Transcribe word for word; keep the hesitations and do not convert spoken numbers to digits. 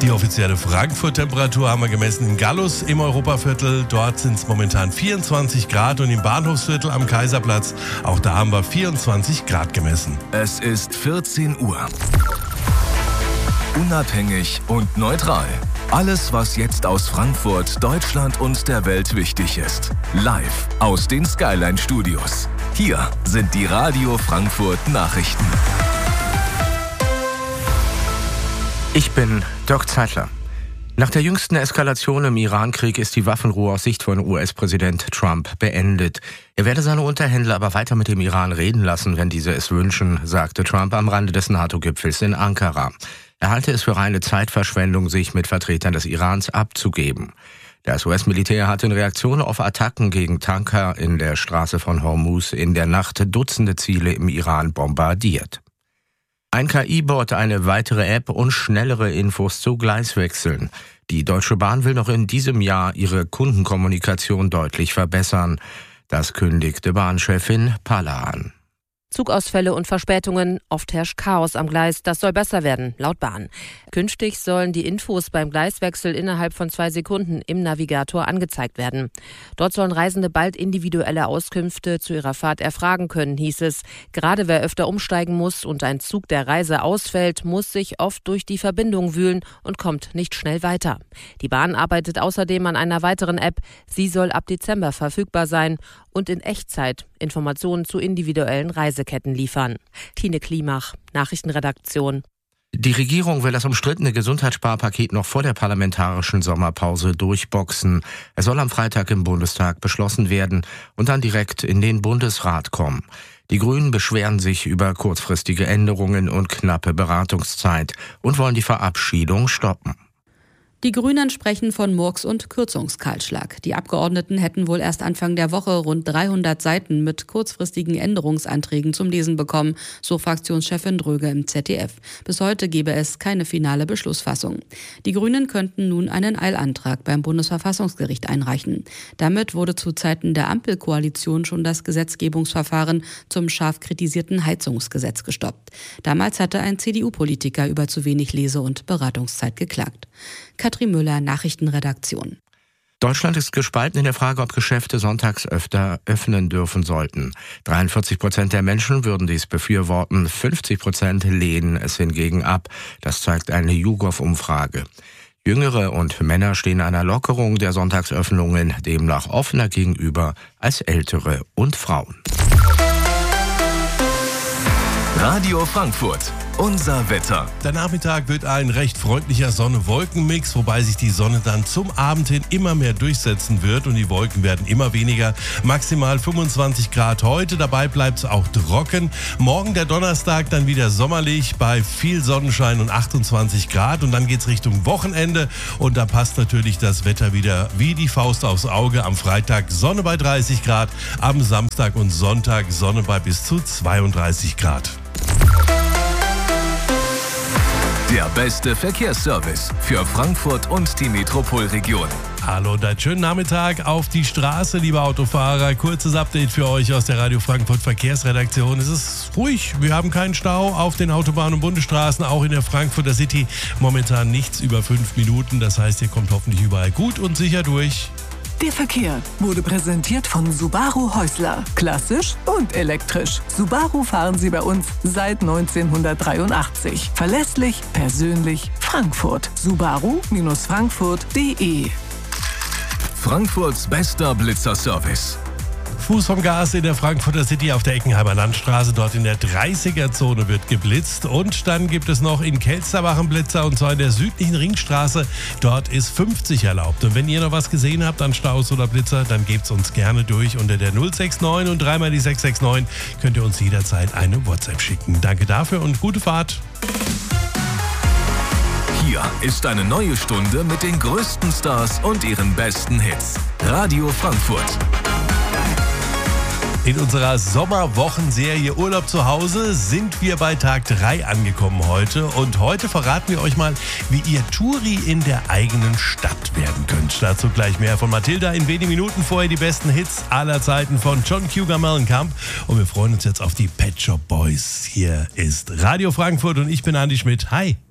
Die offizielle Frankfurt-Temperatur haben wir gemessen in Gallus im Europaviertel. Dort sind es momentan vierundzwanzig Grad und im Bahnhofsviertel am Kaiserplatz, auch da haben wir vierundzwanzig Grad gemessen. Es ist vierzehn Uhr. Unabhängig und neutral. Alles, was jetzt aus Frankfurt, Deutschland und der Welt wichtig ist. Live aus den Skyline Studios. Hier sind die Radio Frankfurt Nachrichten. Ich bin Dirk Zeitler. Nach der jüngsten Eskalation im Iran-Krieg ist die Waffenruhe aus Sicht von U S-Präsident Trump beendet. Er werde seine Unterhändler aber weiter mit dem Iran reden lassen, wenn diese es wünschen, sagte Trump am Rande des NATO-Gipfels in Ankara. Er halte es für reine Zeitverschwendung, sich mit Vertretern des Irans abzugeben. Das U S-Militär hat in Reaktion auf Attacken gegen Tanker in der Straße von Hormuz in der Nacht Dutzende Ziele im Iran bombardiert. Ein K I-Bot, eine weitere App und schnellere Infos zu Gleiswechseln. Die Deutsche Bahn will noch in diesem Jahr ihre Kundenkommunikation deutlich verbessern. Das kündigte Bahnchefin Palla an. Zugausfälle und Verspätungen, oft herrscht Chaos am Gleis. Das soll besser werden, laut Bahn. Künftig sollen die Infos beim Gleiswechsel innerhalb von zwei Sekunden im Navigator angezeigt werden. Dort sollen Reisende bald individuelle Auskünfte zu ihrer Fahrt erfragen können, hieß es. Gerade wer öfter umsteigen muss und ein Zug der Reise ausfällt, muss sich oft durch die Verbindung wühlen und kommt nicht schnell weiter. Die Bahn arbeitet außerdem an einer weiteren App. Sie soll ab Dezember verfügbar sein und in Echtzeit Informationen zu individuellen Reiseketten liefern. Tine Klimach, Nachrichtenredaktion. Die Regierung will das umstrittene Gesundheitssparpaket noch vor der parlamentarischen Sommerpause durchboxen. Es soll am Freitag im Bundestag beschlossen werden und dann direkt in den Bundesrat kommen. Die Grünen beschweren sich über kurzfristige Änderungen und knappe Beratungszeit und wollen die Verabschiedung stoppen. Die Grünen sprechen von Murks- und Kürzungskahlschlag. Die Abgeordneten hätten wohl erst Anfang der Woche rund dreihundert Seiten mit kurzfristigen Änderungsanträgen zum Lesen bekommen, so Fraktionschefin Dröge im Z D F. Bis heute gebe es keine finale Beschlussfassung. Die Grünen könnten nun einen Eilantrag beim Bundesverfassungsgericht einreichen. Damit wurde zu Zeiten der Ampelkoalition schon das Gesetzgebungsverfahren zum scharf kritisierten Heizungsgesetz gestoppt. Damals hatte ein C D U-Politiker über zu wenig Lese- und Beratungszeit geklagt. Katrin Müller, Nachrichtenredaktion. Deutschland ist gespalten in der Frage, ob Geschäfte sonntags öfter öffnen dürfen sollten. dreiundvierzig Prozent der Menschen würden dies befürworten, fünfzig Prozent lehnen es hingegen ab. Das zeigt eine YouGov-Umfrage. Jüngere und Männer stehen einer Lockerung der Sonntagsöffnungen demnach offener gegenüber als Ältere und Frauen. Radio Frankfurt. Unser Wetter. Der Nachmittag wird ein recht freundlicher Sonne-Wolken-Mix, wobei sich die Sonne dann zum Abend hin immer mehr durchsetzen wird und die Wolken werden immer weniger. Maximal fünfundzwanzig Grad heute, dabei bleibt es auch trocken. Morgen der Donnerstag dann wieder sommerlich bei viel Sonnenschein und achtundzwanzig Grad und dann geht's Richtung Wochenende und da passt natürlich das Wetter wieder wie die Faust aufs Auge. Am Freitag Sonne bei dreißig Grad, am Samstag und Sonntag Sonne bei bis zu zweiunddreißig Grad. Der beste Verkehrsservice für Frankfurt und die Metropolregion. Hallo und einen schönen Nachmittag auf die Straße, liebe Autofahrer. Kurzes Update für euch aus der Radio Frankfurt Verkehrsredaktion. Es ist ruhig, wir haben keinen Stau auf den Autobahnen und Bundesstraßen, auch in der Frankfurter City. Momentan nichts über fünf Minuten, das heißt, ihr kommt hoffentlich überall gut und sicher durch. Der Verkehr wurde präsentiert von Subaru Häusler. Klassisch und elektrisch. Subaru fahren Sie bei uns seit neunzehnhundertdreiundachtzig. Verlässlich, persönlich, Frankfurt. Subaru Frankfurt punkt de. Frankfurts bester Blitzerservice. Fuß vom Gas in der Frankfurter City auf der Eckenheimer Landstraße. Dort in der dreißiger-Zone wird geblitzt. Und dann gibt es noch in Kelsterbach einen Blitzer, und zwar in der südlichen Ringstraße. Dort ist fünfzig erlaubt. Und wenn ihr noch was gesehen habt an Staus oder Blitzer, dann gebt's uns gerne durch. Unter der null sechs neun und dreimal die sechs sechs neun könnt ihr uns jederzeit eine WhatsApp schicken. Danke dafür und gute Fahrt. Hier ist eine neue Stunde mit den größten Stars und ihren besten Hits. Radio Frankfurt. In unserer Sommerwochenserie Urlaub zu Hause sind wir bei Tag drei angekommen heute. Und heute verraten wir euch mal, wie ihr Touri in der eigenen Stadt werden könnt. Dazu gleich mehr von Mathilda in wenigen Minuten. Vorher die besten Hits aller Zeiten von John Cougar Mellencamp. Und wir freuen uns jetzt auf die Pet Shop Boys. Hier ist Radio Frankfurt und ich bin Andi Schmidt. Hi.